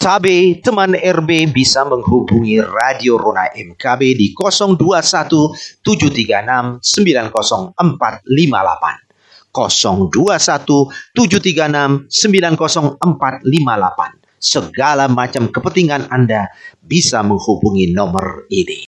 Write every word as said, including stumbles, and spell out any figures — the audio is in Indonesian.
Tabe, teman R B bisa menghubungi Radio Rona M K B di nol dua satu tujuh tiga enam sembilan nol empat lima delapan. nol dua satu tujuh tiga enam sembilan nol empat lima delapan. Segala macam kepentingan Anda bisa menghubungi nomor ini.